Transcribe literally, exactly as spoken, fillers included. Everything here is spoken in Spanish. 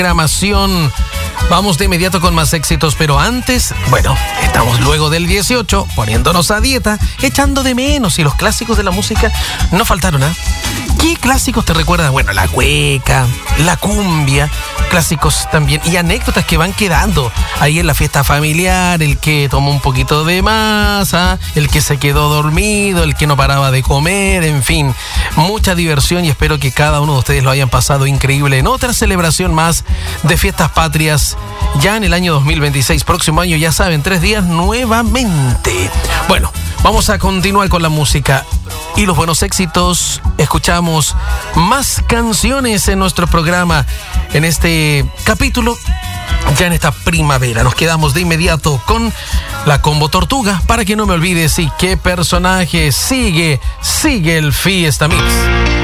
programación. Vamos de inmediato con más éxitos, pero antes, bueno, estamos luego del dieciocho, poniéndonos a dieta, echando de menos, y los clásicos de la música no faltaron, ¿ah? ¿eh? ¿Qué clásicos te recuerdan? Bueno, la cueca, la cumbia, clásicos también, y anécdotas que van quedando ahí en la fiesta familiar, el que tomó un poquito de más, ¿ah? El que se quedó dormido, el que no paraba de comer, en fin, mucha diversión, y espero que cada uno de ustedes lo hayan pasado increíble en otra celebración más de Fiestas Patrias ya en el año dos mil veintiséis, próximo año, ya saben, tres días nuevamente. Bueno, vamos a continuar con la música y los buenos éxitos. Escuchamos más canciones en nuestro programa, en este capítulo, ya en esta primavera. Nos quedamos de inmediato con la Combo Tortuga, para que no me olvides, y qué personaje sigue, sigue el Fiesta Mix.